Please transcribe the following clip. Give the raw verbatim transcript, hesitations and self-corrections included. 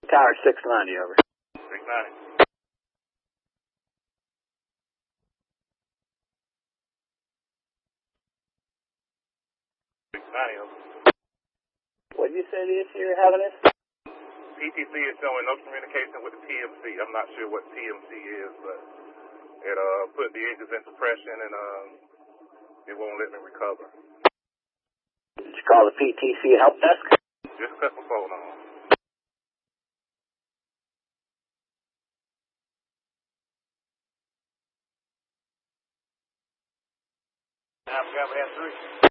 Tower six ninety, over. six ninety. six ninety, over. What did you say the issue you're having is? P T C is showing no communication with the T M C. I'm not sure what T M C is, but it uh put the engines in suppression and um it won't let me recover. Did you call the P T C help desk? Just cut my phone on. I've got three.